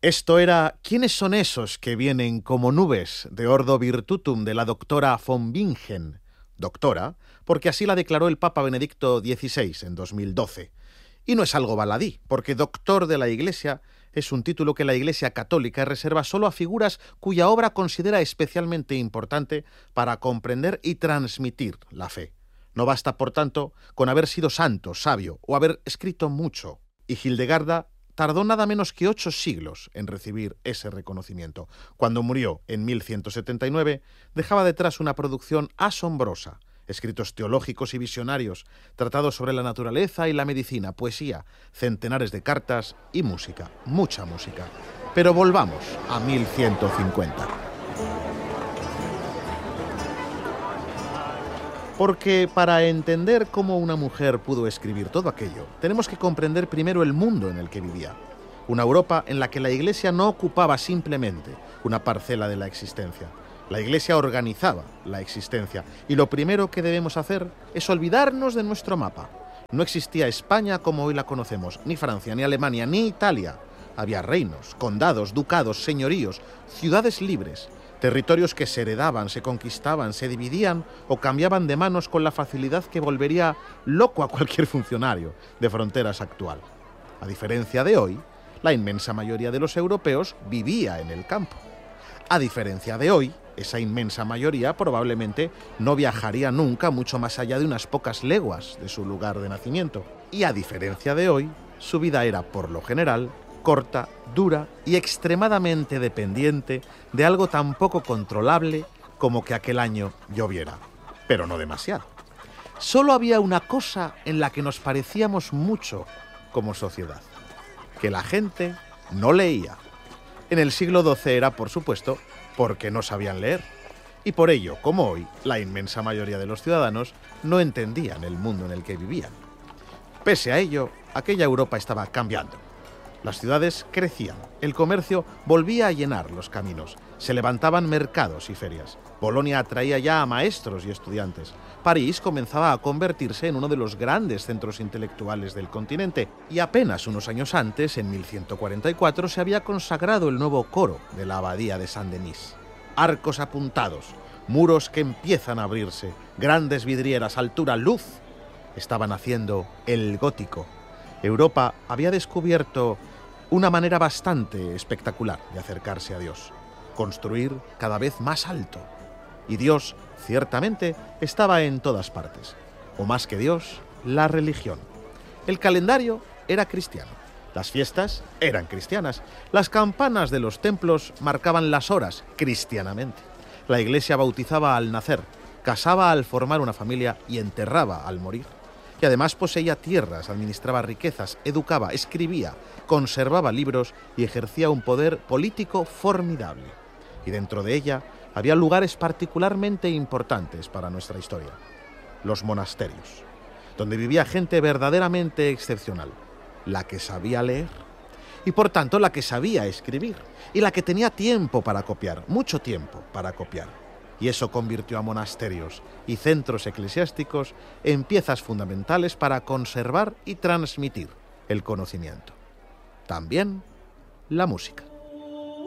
Esto era ¿Quiénes son esos que vienen como nubes? De Ordo Virtutum de la doctora von Bingen. Doctora, porque así la declaró el Papa Benedicto XVI en 2012. Y no es algo baladí, porque doctor de la Iglesia es un título que la Iglesia Católica reserva solo a figuras cuya obra considera especialmente importante para comprender y transmitir la fe. No basta, por tanto, con haber sido santo, sabio o haber escrito mucho. Y Hildegarda tardó nada menos que 8 siglos en recibir ese reconocimiento. Cuando murió en 1179, dejaba detrás una producción asombrosa, escritos teológicos y visionarios, tratados sobre la naturaleza y la medicina, poesía, centenares de cartas y música, mucha música. Pero volvamos a 1150. Porque para entender cómo una mujer pudo escribir todo aquello, tenemos que comprender primero el mundo en el que vivía. Una Europa en la que la Iglesia no ocupaba simplemente una parcela de la existencia. La Iglesia organizaba la existencia. Y lo primero que debemos hacer es olvidarnos de nuestro mapa. No existía España como hoy la conocemos, ni Francia, ni Alemania, ni Italia. Había reinos, condados, ducados, señoríos, ciudades libres. Territorios que se heredaban, se conquistaban, se dividían o cambiaban de manos con la facilidad que volvería loco a cualquier funcionario de fronteras actual. A diferencia de hoy, la inmensa mayoría de los europeos vivía en el campo. A diferencia de hoy, esa inmensa mayoría probablemente no viajaría nunca mucho más allá de unas pocas leguas de su lugar de nacimiento. Y a diferencia de hoy, su vida era, por lo general, corta, dura y extremadamente dependiente de algo tan poco controlable como que aquel año lloviera. Pero no demasiado. Solo había una cosa en la que nos parecíamos mucho como sociedad: que la gente no leía. En el siglo XII era, por supuesto, porque no sabían leer. Y por ello, como hoy, la inmensa mayoría de los ciudadanos no entendían el mundo en el que vivían. Pese a ello, aquella Europa estaba cambiando. Las ciudades crecían, el comercio volvía a llenar los caminos, se levantaban mercados y ferias. Bolonia atraía ya a maestros y estudiantes. París comenzaba a convertirse en uno de los grandes centros intelectuales del continente y apenas unos años antes, en 1144, se había consagrado el nuevo coro de la abadía de Saint-Denis. Arcos apuntados, muros que empiezan a abrirse, grandes vidrieras, altura, luz. Estaba naciendo el gótico. Europa había descubierto una manera bastante espectacular de acercarse a Dios: construir cada vez más alto. Y Dios, ciertamente, estaba en todas partes. O más que Dios, la religión. El calendario era cristiano. Las fiestas eran cristianas. Las campanas de los templos marcaban las horas cristianamente. La Iglesia bautizaba al nacer, casaba al formar una familia y enterraba al morir. Y además poseía tierras, administraba riquezas, educaba, escribía, conservaba libros y ejercía un poder político formidable. Y dentro de ella había lugares particularmente importantes para nuestra historia: los monasterios, donde vivía gente verdaderamente excepcional, la que sabía leer y por tanto la que sabía escribir y la que tenía tiempo para copiar, mucho tiempo para copiar. Y eso convirtió a monasterios y centros eclesiásticos en piezas fundamentales para conservar y transmitir el conocimiento. También la música.